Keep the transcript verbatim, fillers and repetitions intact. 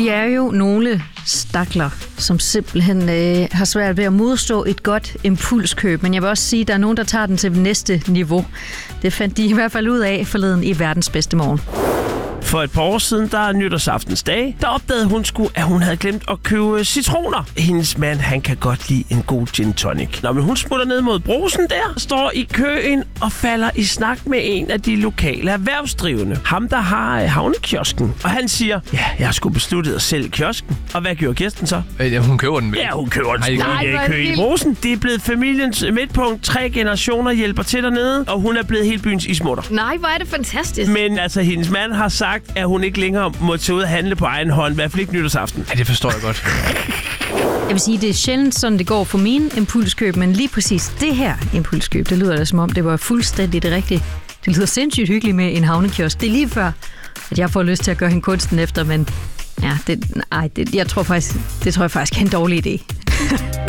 Vi er jo nogle stakler, som simpelthen øh, har svært ved at modstå et godt impulskøb. Men jeg vil også sige, at der er nogen, der tager den til næste niveau. Det fandt de i hvert fald ud af forleden i Verdens Bedste Morgen. For et par år siden, der er nytårsaftens dag, der opdagede hun sgu, at hun havde glemt at købe citroner. Hendes mand, han kan godt lide en god gin tonic. Når hun smutter ned mod Brugsen der, står i køen og falder i snak med en af de lokale erhvervsdrivende. Ham, der har havnekiosken. Og han siger, ja, jeg har sgu besluttet at sælge kiosken. Og hvad gjorde Kirsten så? Ja, hun køber den vel? Ja, hun køber den. Nej, i kø i Brugsen. Det er blevet familiens midtpunkt. Tre generationer hjælper til dernede, og hun er blevet helt byens ismutter. Nej, hvor er det fantastisk. Men altså, hendes mand har sagt, at hun ikke længere må tage ud og handle på egen hånd. I hvert fald ikke nytårsaften. Ja, det forstår jeg godt. Jeg vil sige, det er sjældent sådan, det går for mine impulskøb, men lige præcis det her impulskøb, det lyder da som om, det var fuldstændig det rigtige. Det lyder sindssygt hyggeligt med en havnekiosk. Det er lige før, at jeg får lyst til at gøre hende kunsten efter, men ja, det, nej, det, jeg tror faktisk, det tror jeg faktisk er en dårlig idé.